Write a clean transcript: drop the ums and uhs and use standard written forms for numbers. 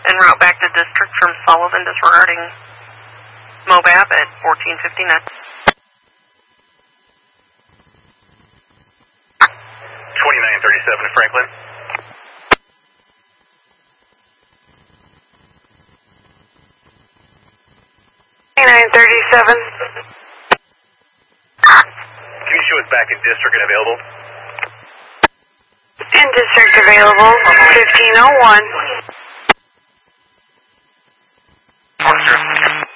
en route back to district from Sullivan disregarding MOVAB at 1459. 2937 to Franklin. $29.37. Can you show us back in district and available? In district available, 1501.